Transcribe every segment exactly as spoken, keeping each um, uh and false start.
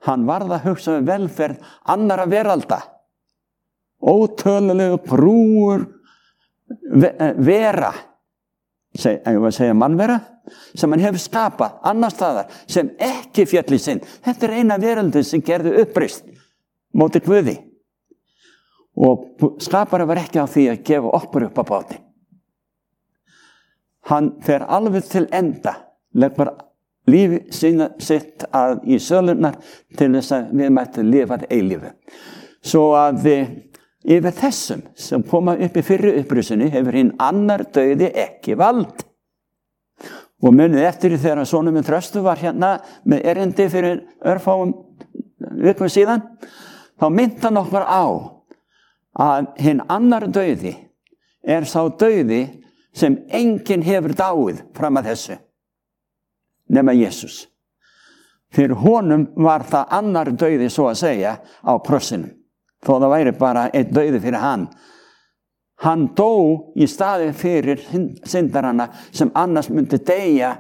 Hann varð að hugsa um velferð annara veralda. Ótölulegu brúur vera, seg, ég var að segja mannvera, sem hann hefur skapað annar staðar sem ekki féll í synd. Þetta er eina veröldin sem gerði uppreist móti Guði. Og skapari var ekki á því að gefa okkur upp á báti. Hann fer alveg til enda, leggur lífi sína sitt að í sölunar til þess að við mættum lifa eilífu. Svo að yfir þessum sem koma upp í fyrri upprisinu hefur hinn annar dauði ekki vald. Og munið eftir þegar sonur minn Þröstur var hérna með erindi fyrir örfáum vikum síðan, þá myndi hann okkur á að hinn annar dauði er sá dauði sem enginn hefur dáið fram að þessu, nema Jesús. Fyrir honum var það annar dauði, svo að segja, á krossinum. Þó það væri bara einn dauði fyrir hann. Hann dó í staði fyrir syndarana sem annars myndi deyja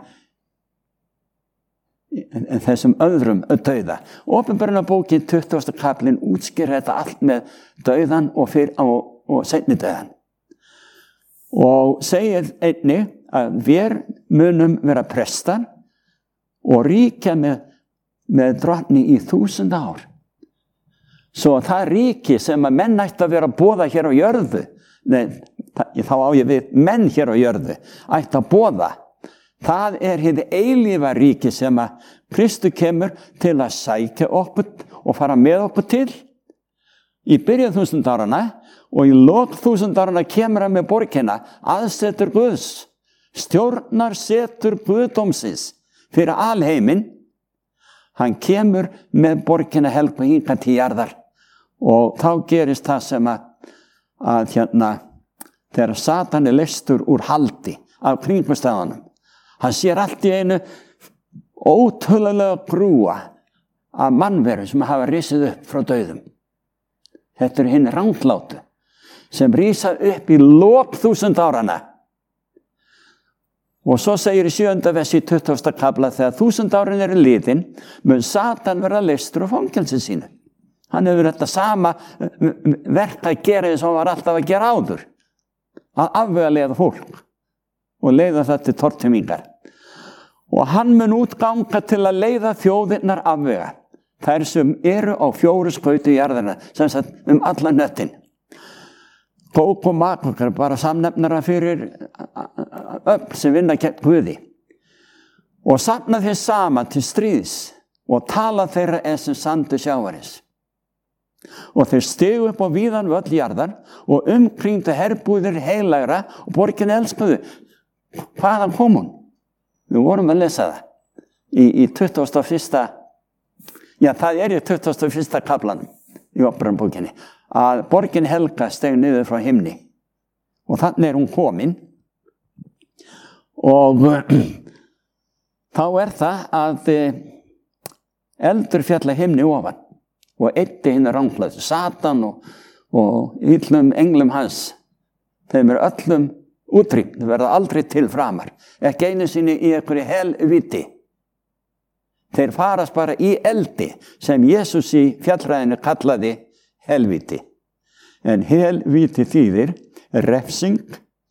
þessum öðrum dauða. Opinberunarbókin tuttugasti kaflinn útskýrir þetta allt með dauðan og, fyr, og, og seinni dauðan. Og segir einnig að við munum vera prestar og ríkja með, með drottni í þúsund ár. Svo það ríki sem að menn ætti að vera að boða hér á jörðu, nei, þá á ég við menn hér á jörðu, ætti að boða, það er hið eilífa ríki sem að Kristur kemur til að sækja okkur og fara með okkur til. Í byrjun þúsund árana og í lok þúsund árana kemur hann með borgina, aðsetur Guðs, stjórnar setur Guðdómsins fyrir alheiminn. Hann kemur með borgina helgu hingað til jarðar og þá gerist það sem að, að hérna, þegar Satan er leystur úr haldi af kringumstæðunum. Hann sér allt í einu ótrúlega grúa af mannverum sem hafa risið upp frá dauðum. Þetta er hinn ranglátu sem rísa upp í lok þúsund árana. Og svo segir í sjöunda vers í tuttugasta kafla, þegar þúsund árin eru liðin, mun Satan vera leystur úr fangelsi sínu. Hann hefur þetta sama verk að gera eins og hann var alltaf að gera áður. Að afvegaleiða fólk og leiða það til tortímingar. Og hann mun útganga til að leiða þjóðirnar afvega. Þær sem eru á fjóru skauti jarðarna, sem sagt um allan hnöttin. Góg og Magog er bara samnefnara fyrir öfl sem vinna gegn Guði. Og safna þeir saman til stríðs og tala þeirra eins sem sandur sjávarins. Og þeir stigu upp á víðan völl jarðar og umkringdu herbúðir heilagra og borgin elskuðu. Hvaðan kom hún? Við vorum að lesa það í, í tuttugasta og fyrsta, já það er í tuttugasta og fyrsta kaflanum í Opinberunarbókinni, að borgin helga steig niður frá himni. Og þannig er hún komin. Og þá er það að eldur fjalla himni ofan og eyddi hinn ranglætu, Satan og, og illum englum hans. Þeim er öllum útrýmt, þau verða aldrei til framar, ekki einu sinni í einhverju helvíti. Þeir farast bara í eldi sem Jesús í fjallræðinu kallaði helvíti. En helvíti þýðir refsing,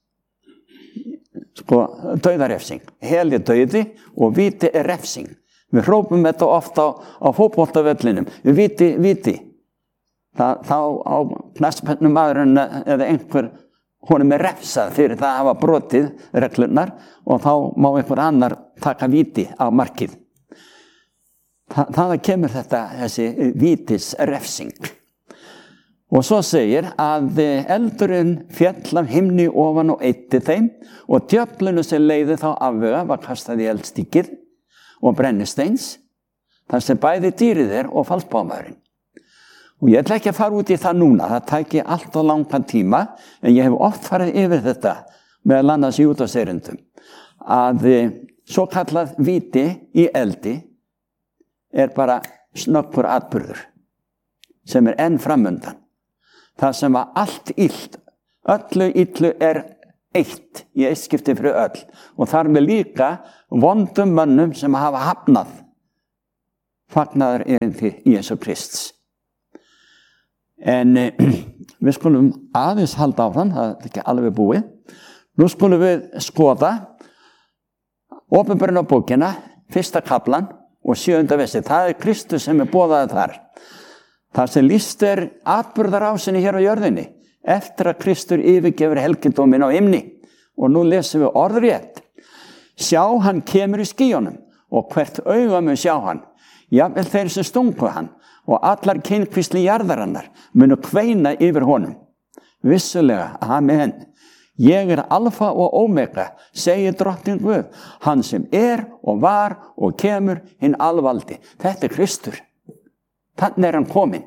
sko, dauðarefsing. Hel er dauði og víti er refsing. Við hrópum þetta ofta á, á fótboltavellinum. Við viti, viti. Það, þá á knattspyrnum maðurinn eða einhver, honum er refsað fyrir það að hafa brotið reglurnar og þá má einhver annar taka viti á markið. Þa, það kemur þetta, þessi vítisrefsing. Og svo segir að eldurinn fjall af himni ofan og eyddi þeim og djöflinu sem leiði þá afvega var kastað í eldstíkið og brennisteins, þar sem bæði dýrið er og fallbámaðurinn. Og ég ætla ekki að fara út í það núna, það tæki allt á langan tíma, en ég hef oft farið yfir þetta meðal annars í útvarpserindum, að svo kallað víti í eldi er bara snöggur atburður sem er enn framundan. Það sem að allt illt, öllu illu er eitt í eitt skipti fyrir öll og þar með líka vondum mönnum sem hafa hafnað fagnaðar erindi Jesú Krists. En eh, við skulum aðeins halda áfram, það er ekki alveg búið. Nú skulum við skoða Åpenbarunarbókina, fyrsta kaflan og sjöunda versi. Það er Kristus sem er boðaður þar. Það sem lýst er atburðarásinni hér á jörðinni eftir að Kristur yfirgefur helgindóminn á himni. Og nú lesum við orðrétt. Sjá, hann kemur í skýjunum og hvert auga mun sjá hann. Jafnvel þeir sem stungu hann og allar kynkvísli jarðarinnar munu kveina yfir honum. Vissulega, amen. Ég er alfa og omega, segir drottinn Guð, hann sem er og var og kemur hinn alvaldi. Þetta er Kristur. Þannig er hann kominn.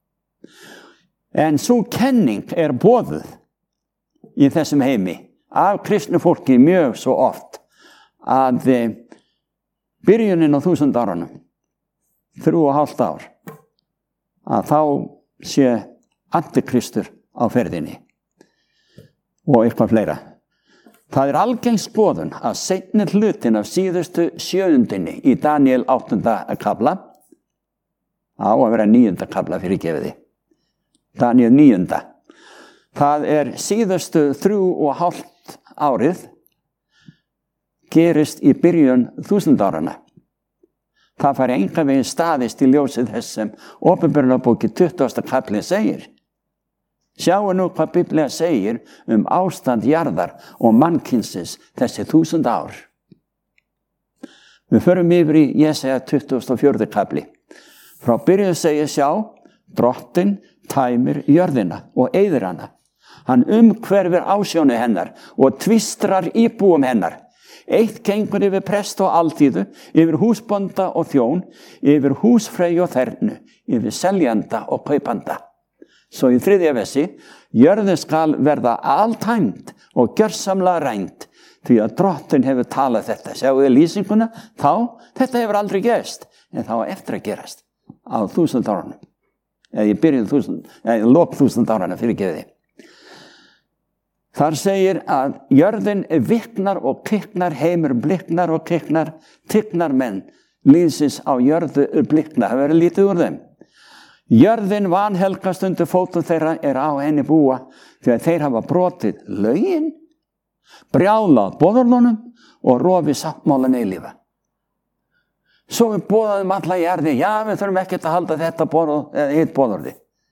En svo kenning er boðuð í þessum heimi af kristnu fólki mjög svo oft að byrjunin á þúsund árunum, þrjú og hálft ár, að þá sé antikristur á ferðinni og eitthvað fleira. Það er algeng skoðun að seinni hlutin af síðustu sjöundinni í Daniel áttunda kafla, á að vera níunda kafla fyrir gefiði, Daniel níunda. Það er síðustu þrjú og hálft árið gerist í byrjun þúsund árana. Það fari engan veginn staðist í ljósið þess sem Åpenbarunarbókin tuttugasta kafli segir. Sjáu nú hvað Biblía segir um ástand jarðar og mannkynsins þessi þúsund ár. Við förum yfir í Jesaja tuttugasta og fjórða kafli. Frá byrjun segir sjá, drottinn tæmir jörðina og eyðir hana. Hann umhverfir ásjónu hennar og tvistrar íbúum hennar. Eitt gengur yfir prest og alþýðu, yfir húsbónda og þjón, yfir húsfreyju og þernu, yfir seljanda og kaupanda. Svo í þriðja versi, jörðin skal verða altæmd og gjörsamlega rænd, því að drottinn hefur talað þetta. Sjáu þið lýsinguna? Þá, þetta hefur aldrei gerst, en þá eftir að gerast á þúsund árunum. Eða í byrjun þúsund, eða í lok þúsund árana fyrir gefiði. Þar segir að jörðin viknar og kviknar, heimur bliknar og kviknar, tignar menn, lýsins á jörðu blikna. Það verður lítið úr þeim. Jörðin vanhelgast undir fótum þeirra er á henni búa, því að þeir hafa brotið lögin, brjálað boðorðunum og rofið sáttmálan eilífa. Svo við boðaðum alla jarði, já við þurfum ekkert að halda þetta boðorð, eða hitt boðorði.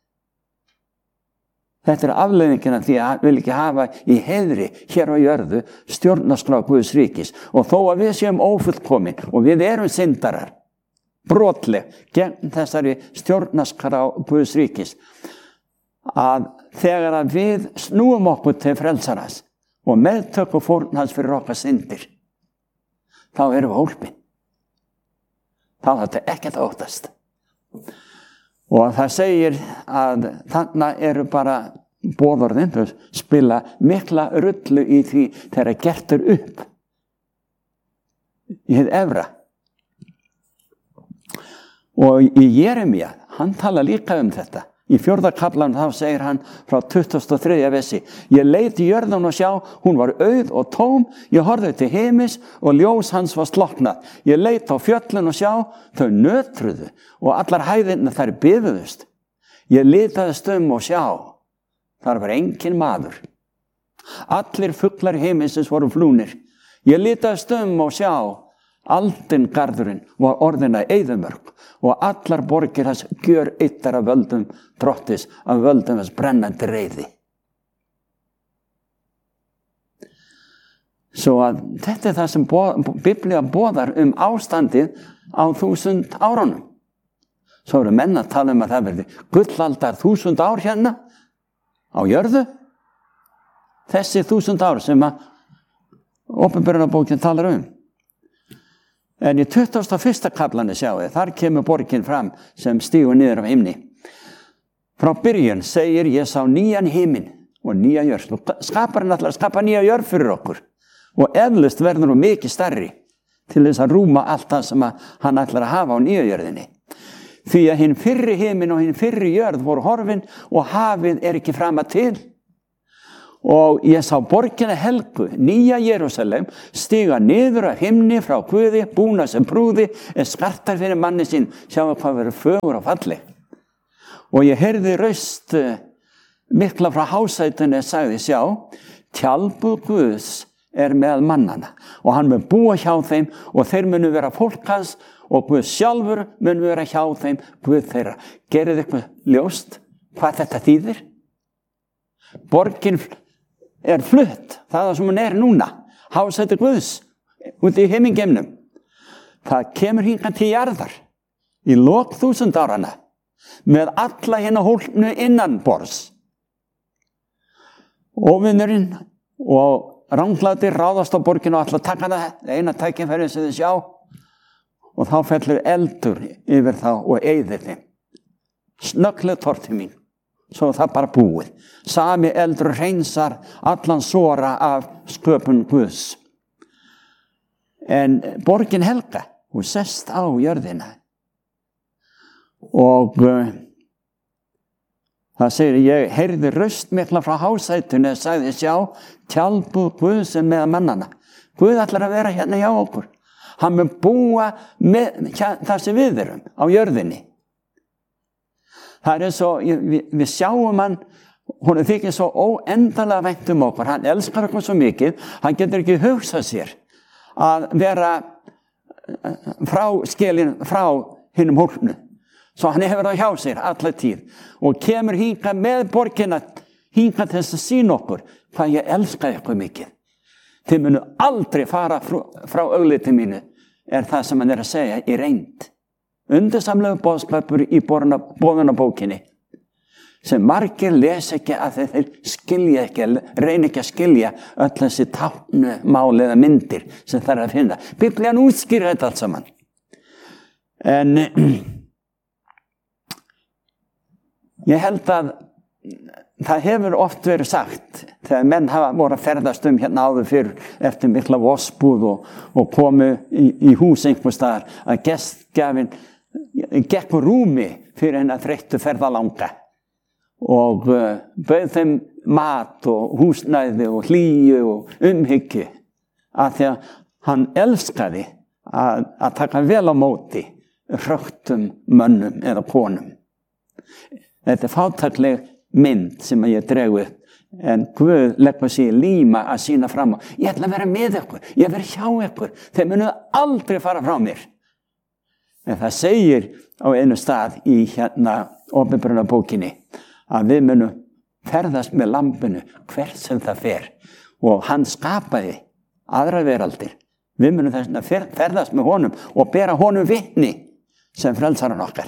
Þetta er afleiðingina því að vil ekki hafa í heiðri hér á jörðu stjórnarskrá Guðs ríkis. Og þó að við séum ófullkomin og við erum syndarar, brotleg gegn þessari stjórnarskrá Guðs ríkis, að þegar að við snúum okkur til frelsaras og meðtöku fórn hans fyrir okkar syndir, þá erum við hólpin. Þá er þetta ekkert að óttast. Og það segir að þannig eru bara boðorðin, spila mikla rullu í því þegar gert er upp í hið efra. Og í Jeremía, hann tala líka um þetta. Í fjórða kaflan þá segir hann frá tuttugasta og þriðja versi, ég leit í jörðun og sjá, hún var auð og tóm, ég horfði til heimis og ljós hans var slokknað. Ég leit á fjöllun og sjá, þau nötruðu og allar hæðirnar þær bifuðust. Ég litaðist um og sjá, þar var engin maður. Allir fuglar heimisins voru flúnir. Ég litaðist um og sjá, aldin garðurinn var orðina eyðimörk og allar borgir hans gjör eittar af völdum drottis, af völdum hans brennandi reiði. Svo að þetta er það sem Biblía boðar um ástandið á þúsund árunum. Svo eru menn að tala um að það verði gullaldar þúsund ár hérna á jörðu. Þessi þúsund ár sem að Åpenbarunarbókin talar um. En í tuttugasta og fyrsta kaflanum sjáu þið, þar kemur borgin fram sem stígur niður af himni. Frá byrjun segir ég sá nýjan himinn og nýja jörð. Skaparinn ætlar að skapa nýja jörð fyrir okkur og eflaust verður nú mikið stærri til þess að rúma allt það sem hann ætlar að hafa á nýja jörðinni. Því að hinn fyrri himinn og hinn fyrri jörð voru horfin og hafið er ekki frama til. Og ég sá borgina helgu, nýja Jerúsalem, stiga niður af himni frá Guði, búna sem brúði, en skartar fyrir manni sín, sjáum hvað verður fögur og falleg. Og ég heyrði raust mikla frá hásætunni og sagði, sjá, tjaldbúð Guðs er með mannana og hann mun búa hjá þeim og þeir munu vera fólk hans og Guð sjálfur mun vera hjá þeim, Guð þeirra. Gerið eitthvað ljóst hvað þetta þýðir? Borgin er flutt, það er sem hún er núna, hásæti Guðs, út í himingeimnum. Það kemur hingað til jarðar í lok þúsund árana með alla hérna hólpnu innanborðs. Óvinurinn og ranglætir ráðast á borginu og ætla að taka það, eina tækifæri sem þið sjá, og þá fellur eldur yfir þá og eyðir þeim. Snögglega tortið mín. Svo það bara búið. Sami eldur hreinsar allan sora af sköpun Guðs. En borgin helga, hún sest á jörðina. Og uh, það segir, ég heyrði raust mikla frá hásætunni og sagði, sjá, tjaldbúð Guðs er með mannana. Guð ætlar að vera hérna hjá okkur. Hann mun búa með það sem við erum á jörðinni. Það er svo, við, við sjáum hann, hún er þykir svo óendanlega vænt um okkur, hann elskar okkur svo mikið, hann getur ekki hugsað sér að vera frá skilin, frá hinum hólpnu. Svo hann hefur það hjá sér alla tíð og kemur hingað með borgina, hingað til þess að sýna okkur hvað ég elska ykkur mikið. Þið munu aldrei fara frá, frá augliti mínu, er það sem hann er að segja í reynd. Undirsamlegu boðskapur í boðunarbókinni sem margir les ekki að þeir skilja ekki, reyna ekki að skilja öll þessi táknu mál eða myndir sem það er að finna. Biblían útskýrir þetta allt saman. En ég held að það hefur oft verið sagt þegar menn hafa voru að ferðast um hérna áður fyrr eftir mikla vospúð og, og komu í, í hús einhvers staðar að gestgjafinn gekk á rúmi fyrir hennar þreyttu ferðalanga og uh, bauð þeim mat og húsnæði og hlýju og umhyggju af því að hann elskaði að, að taka vel á móti hröktum mönnum eða konum. Þetta er fátækleg mynd sem ég dregu upp en Guð leggur sig í líma að sína fram á. Ég ætla að vera með ykkur, ég verð hjá ykkur, þeir munu aldrei fara frá mér. En það segir á einu stað í hérna opinberunarbókinni að við munum ferðast með lambinu hvert sem það fer og hann skapaði aðra veraldir. Við munum þess að ferðast með honum og bera honum vitni sem frelsaran okkar.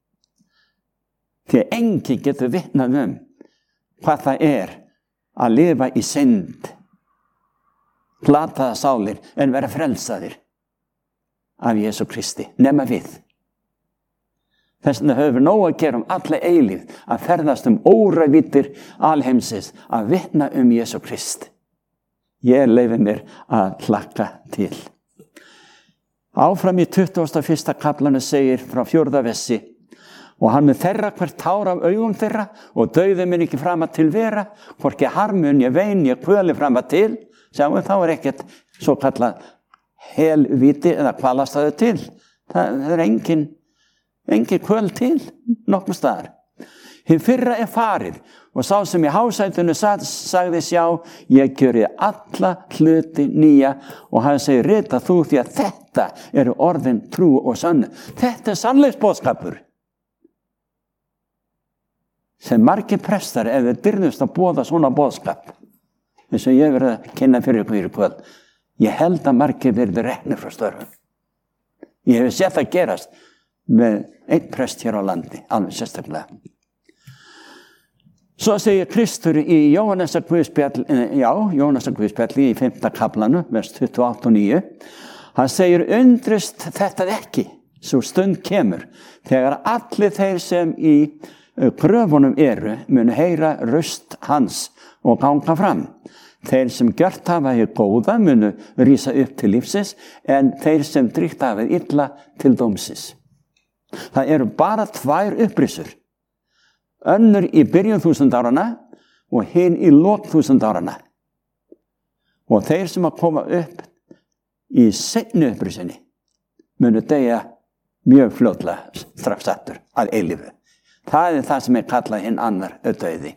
Því enginn getur vitnað um hvað það er að lifa í synd, glataða sálir en vera frelsaðir af Jesú Kristi, nema við. Þess vegna höfum við nóg að gera um alla eilífð að ferðast um óravítir alheimsins að vitna um Jesú Krist. Ég leyfi mér að hlakka til. Áfram í tuttugasta og fyrsta kaflanum segir frá fjórða versi og hann mun þerra hvert tár af augum þeirra og dauði mun ekki fram að til vera, hvorki harmun ég vein ég kvöli fram að til, sjáum við þá er ekkert svo kallað helvíti eða kvalastæðu til. Það, það er engin, engin kvöl til nokkuð staðar. Hinn fyrra er farið og sá sem í hásætunu sagði sjá, ég gjöri alla hluti nýja og hann segir rita þú því að þetta eru orðin trú og sönnu. Þetta er sannleiksboðskapur sem margir prestar ef þeir dyrðust að boða svona boðskap eins og ég verið að kynna fyrir ykkur í kvöld. Ég held að margir verið reknir frá störfum. Ég hef sett það gerast með einn prest hér á landi, alveg sérstaklega. Svo segir Kristur í Jóhannesar Guðspjall, já, Jóhannesar Guðspjalli í fimmta kaflanu, vers tuttugu og átta og níu. Hann segir, undrist þetta ekki, svo stund kemur, þegar allir þeir sem í gröfunum eru munu heyra röst hans og ganga fram. Þeir sem gjört hafa hér góða munu rísa upp til lífsins, en þeir sem dríkt hafa illa til dómsins. Það eru bara tvær upprisur. Önnur í byrjun þúsund árana og hinn í lok þúsund árana. Og þeir sem að koma upp í seinni upprisunni munu deyja mjög fljótlega strax aftur að eilífu. Það er það sem er kallað hinn annar dauði.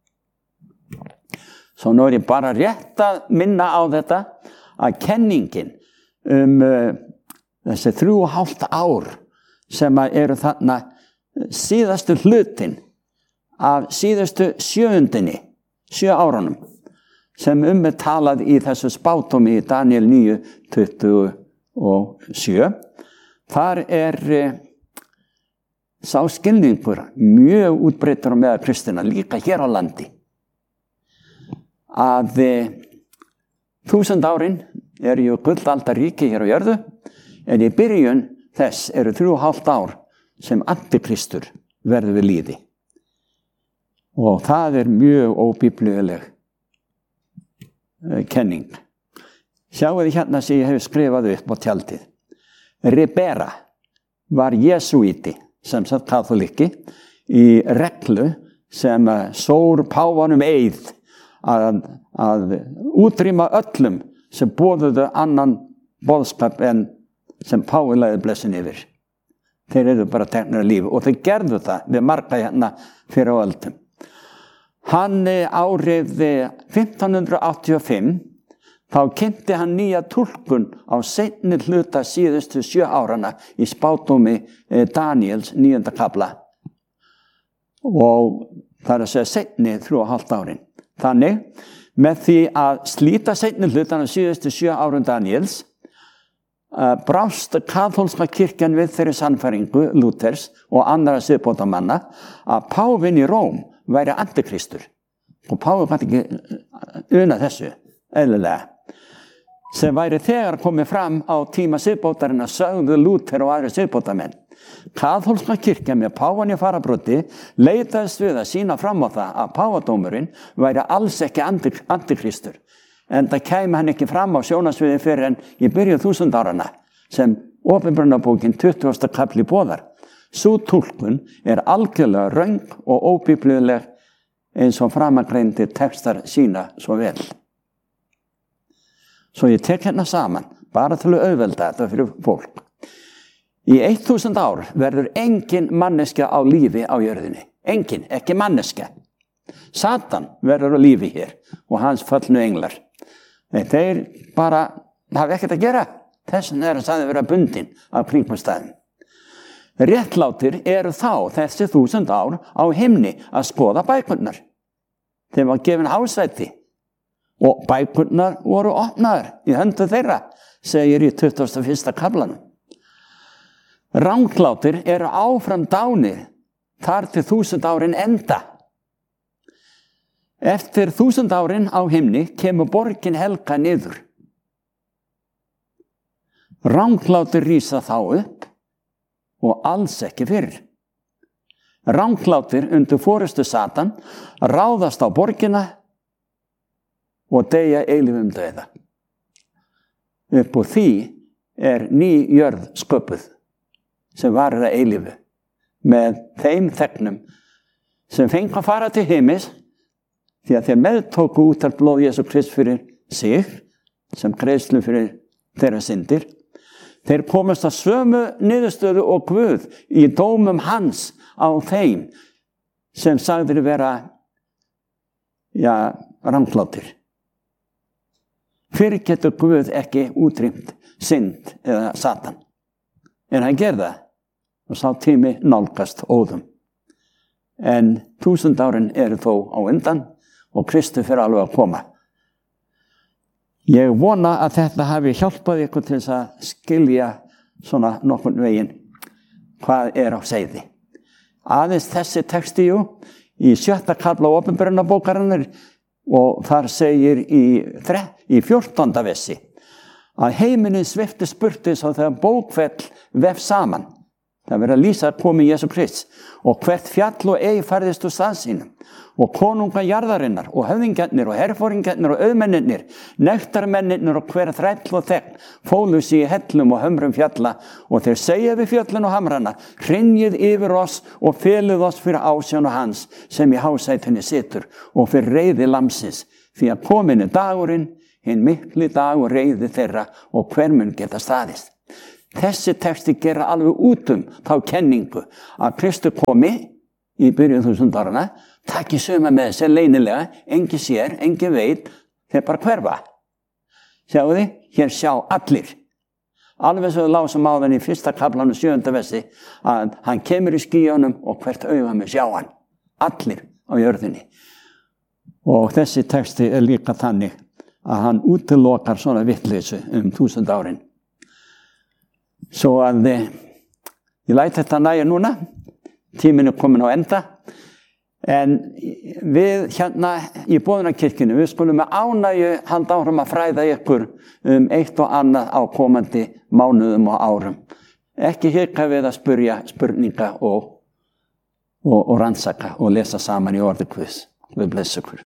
Svo nú er ég bara rétt að minna á þetta að kenningin um uh, þessi þrjú og hálft ár sem eru þarna síðastu hlutin af síðustu sjöundinni, sjö árunum, sem um er talað í þessu spádómi í Daniel níu tuttugu og sjö. Þar er eh, sá skilningur mjög útbreiddur á meðal kristina, líka hér á landi, að eh, þúsund árin eru ju gullaldarríki hér á jörðu, en í byrjun þess eru þrjú og hálft ár sem antikristur verður við líði. Og það er mjög óbíbluleg uh, kenning. Sjáu þið hérna sem ég hef skrifað upp á tjaldið. Ribera var jesúíti, sem sagt katholiki, í reglu sem uh, sór páfanum eið að, að útrýma öllum sem boðuðu annan boðskap en sem Páfi lagði blessun yfir. Þeir eru bara teknir af lífi og þeir gerðu það við marga hérna fyrir á öldum. Hann árið fimmtán hundruð áttatíu og fimm þá kynnti hann nýja túlkun á seinni hluta síðustu sjö árana í spádómi Daniels níunda kafla. Og það er að segja seinni þrjú og hálft árin. Þannig, með því að slíta seinni hlutan á síðustu sjö árum Daniels, Uh, brást kaþólska kirkjan við þeirri sannfæringu Lúthers og annara siðbótarmanna að páfinn í Róm væri antikristur. Og páfinn gæti ekki una þessu, eðlilega. Sem væri þegar komið fram á tíma siðbótarinn að sögðu Lúther og aðri siðbótarmenn. Kaþólska kirkjan með páfann í farabróti leitaðist við að sína fram á það að páfadómurinn væri alls ekki antik- antikristur. En það kæmi hann ekki fram á sjónasviði fyrir en í byrjun þúsund árana sem Opinberunarbókin tuttugasta kafli boðar. Sú túlkun er algjörlega röng og óbíbluleg eins og framangreindir textar sína svo vel. Svo ég tek hérna saman, bara til að auðvelda þetta fyrir fólk. Í þúsund ár verður engin manneskja á lífi á jörðinni. Engin, ekki manneskja. Satan verður á lífi hér og hans föllnu englar. Þeir bara hafa ekkert að gera. Þess vegna er að það vera bundin af kringumstæðum. Réttlátir eru þá þessi þúsund ár á himni að skoða bækurnar. Þeim var gefin ásæti og bækurnar voru opnaðar í höndu þeirra, segir í tuttugasta og fyrsta kaflanum. Ranglátir eru áfram dánir þar til þúsund árin enda. Eftir þúsund árin á himni kemur borgin helga niður. Ranglátir rísa þá upp og alls ekki fyrir. Ranglátir undir forystu Satan ráðast á borgina og deyja eilífum dauða. Upp úr því er ný jörð sköpuð sem varir að eilífu með þeim þegnum sem fengu að fara til heimis því að þeir meðtóku út af blóð Jesú Krist fyrir sig sem greiðslu fyrir þeirra syndir. Þeir komast að sömu niðurstöðu og Guð í dómum hans á þeim sem sagðir vera ja, ranglátir. Fyrir getur Guð ekki útrýmt synd eða Satan. En hann gerði það og sá tími nálgast óðum. En þúsund árin eru þó á undan og Kristur fyrir alveg að koma. Ég vona að þetta hafi hjálpað ykkur til þess að skilja svona nokkurn veginn hvað er á seiði. Aðeins þessi texti jú, í sjötta kafla Opinberunarbókarinnar og þar segir í, í fjórtánda versi að heiminin svipti spurtis og þegar bókfell vef saman. Það verður að lýsa komi Jesú Krists. Og hvert fjall og eigi færðist úr stað sínum. Og konunga jarðarinnar og höfðingjarnir og herforingjarnir og auðmennirnir, nektarmennirnir og hver þræll og þegn, fólu sig í hellum og hömrum fjalla og þeir segja við fjöllin og hamrana, hrynjið yfir oss og feluð oss fyrir ásjónu hans sem í hásætunni situr og fyrir reiði lamsins, því að komin er dagurinn, hinn mikli dag og reiði þeirra og hver mun geta staðist. Þessi texti gera alveg út um þá kenningu að Kristur komi í byrjun þúsund árana, taki suma með sér leynilega, engi sér, engi veit, þeir bara hverfa. Sjáu þið, hér sjá allir. Alveg svo lásum á þenni í fyrsta kaflanum sjöunda versi að hann kemur í skýjunum og hvert auga með sjá hann. Allir á jörðinni. Og þessi texti er líka þannig að hann útilokar svona vitleysu um þúsund árin. Svo að ég læt þetta nægja núna, tíminn er komin á enda, en við hérna í Boðunarkirkjunni, við skulum með ánægju halda áfram að fræða ykkur um eitt og annað á komandi mánuðum og árum. Ekki hika við að spyrja spurninga og, og, og rannsaka og lesa saman í orði Guðs. Við blessa ykkur.